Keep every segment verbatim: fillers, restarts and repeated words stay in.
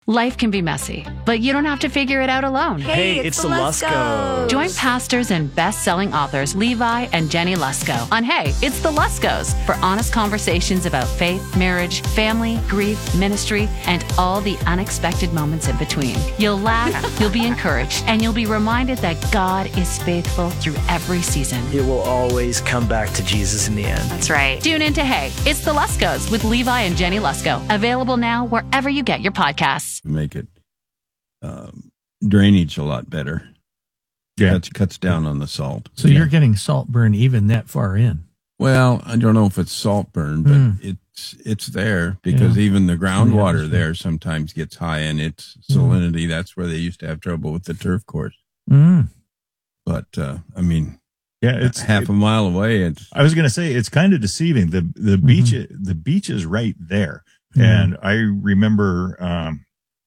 Life can be messy, but you don't have to figure it out alone. Hey, it's, it's the Luskos. Join pastors and best-selling authors Levi and Jenny Lusko on Hey, It's the Luskos for honest conversations about faith, marriage, family, grief, ministry, and all the unexpected moments in between. You'll laugh, you'll be encouraged, and you'll be reminded that God is faithful through every season. It will always come back to Jesus in the end. That's right. Tune in to Hey, It's the Luskos with Levi and Jenny Lusko. Available now wherever you get your podcasts. Make it um, drainage a lot better. Yeah, it cuts down on the salt. So yeah. You're getting salt burn even that far in. Well, I don't know if it's salt burn, but mm. it's it's there because yeah. even the groundwater yeah, there sometimes gets high in its salinity. Mm. That's where they used to have trouble with the turf course. Mm. But uh, I mean, yeah, it's half it, a mile away. It's, I was going to say it's kind of deceiving. the The mm-hmm. beach, the beach is right there, mm. and I remember. Um,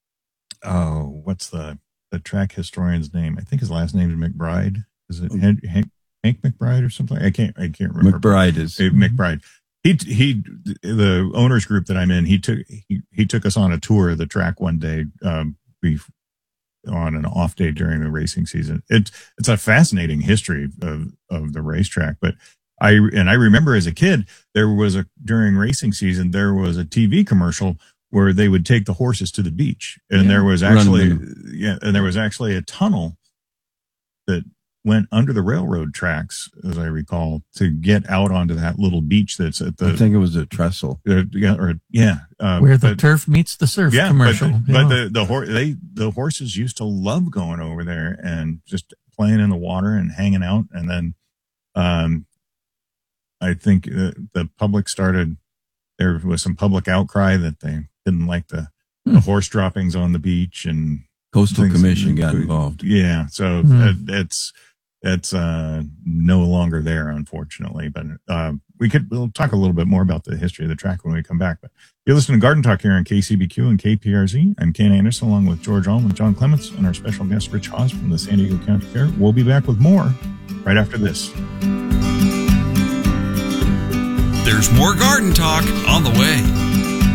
Oh, what's the, the track historian's name? I think his last name is McBride. Is it Hank, Hank, Hank McBride or something? I can't, I can't remember. McBride is uh, McBride. He, he, the owners group that I'm in, he took, he, he took us on a tour of the track one day, um, we, on an off day during the racing season. It's, it's a fascinating history of, of the racetrack, but I, and I remember as a kid, there was a, during racing season, there was a T V commercial where they would take the horses to the beach. And yeah. there was actually, yeah, and there was actually a tunnel that went under the railroad tracks, as I recall, to get out onto that little beach that's at the, I think it was a trestle. Uh, yeah, or, yeah. Uh, where the but, turf meets the surf yeah, commercial. But, the, but the, the, hor- they, the horses used to love going over there and just playing in the water and hanging out. And then, um, I think uh, the public started, there was some public outcry that they didn't like the, hmm. the horse droppings on the beach, and Coastal Commission got involved. Yeah. So hmm. it, it's, it's, uh, no longer there, unfortunately, but, uh, we could, we'll talk a little bit more about the history of the track when we come back, but you're listening to Garden Talk here on K C B Q and K P R Z. I'm Ken Anderson along with George Allman, John Clements, and our special guest, Rich Haas from the San Diego County Fair. We'll be back with more right after this. There's more Garden Talk on the way.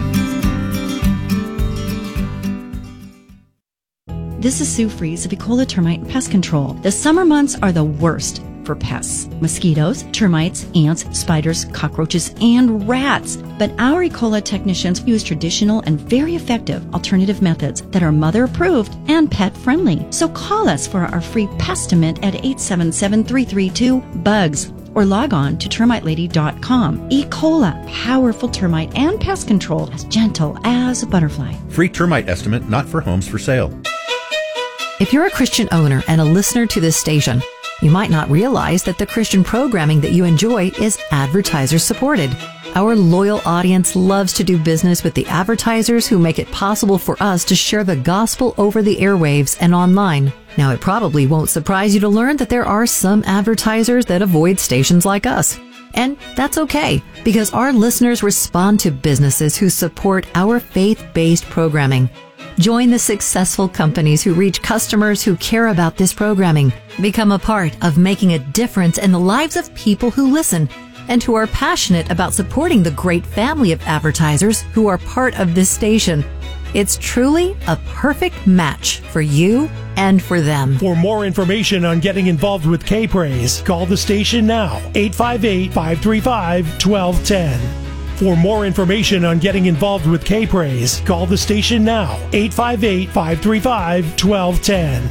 This is Sue Fries of Ecola Termite Pest Control. The summer months are the worst for pests. Mosquitoes, termites, ants, spiders, cockroaches, and rats. But our Ecola technicians use traditional and very effective alternative methods that are mother-approved and pet-friendly. So call us for our free Pestimate at eight seven seven, three three two, BUGS. Or log on to termite lady dot com. Ecola, powerful termite and pest control, as gentle as a butterfly. Free termite estimate not for homes for sale. If you're a Christian owner and a listener to this station, you might not realize that the Christian programming that you enjoy is advertiser supported. Our loyal audience loves to do business with the advertisers who make it possible for us to share the gospel over the airwaves and online. Now, it probably won't surprise you to learn that there are some advertisers that avoid stations like us. And that's okay, because our listeners respond to businesses who support our faith-based programming. Join the successful companies who reach customers who care about this programming. Become a part of making a difference in the lives of people who listen and who are passionate about supporting the great family of advertisers who are part of this station. It's truly a perfect match for you and for them. For more information on getting involved with K-Praise, call the station now, eight five eight, five three five, one two one zero. For more information on getting involved with K-Praise, call the station now, eight five eight, five three five, one two one zero.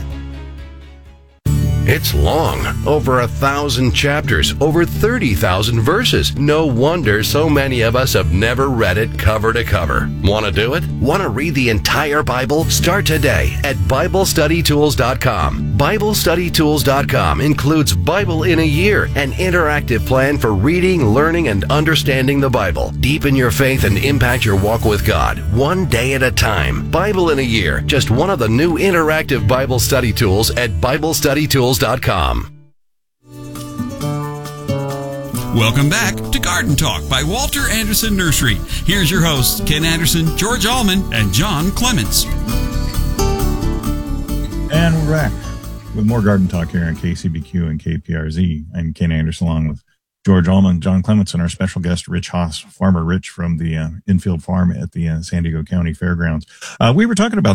It's long, over a thousand chapters, over thirty thousand verses. No wonder so many of us have never read it cover to cover. Want to do it? Want to read the entire Bible? Start today at Bible Study Tools dot com. Bible Study Tools dot com includes Bible in a Year, an interactive plan for reading, learning, and understanding the Bible. Deepen your faith and impact your walk with God, one day at a time. Bible in a Year, just one of the new interactive Bible study tools at Bible Study Tools dot com. Welcome back to Garden Talk by Walter Anderson Nursery. Here's your hosts, Ken Anderson, George Allman, and John Clements. And we're back with more Garden Talk here on K C B Q and K P R Z. I'm Ken Anderson along with George Allman, John Clements, and our special guest, Rich Haas, Farmer Rich from the uh, Infield Farm at the uh, San Diego County Fairgrounds. Uh, we were talking about